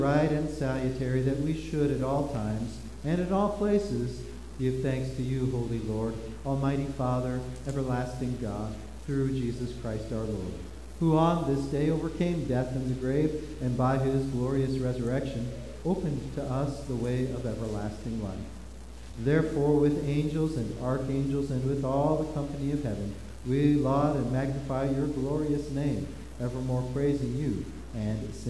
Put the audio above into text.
right and salutary that we should at all times and in all places give thanks to you, Holy Lord, Almighty Father, everlasting God, through Jesus Christ our Lord, who on this day overcame death and the grave, and by his glorious resurrection opened to us the way of everlasting life. Therefore, with angels and archangels and with all the company of heaven, we laud and magnify your glorious name, evermore praising you and singing.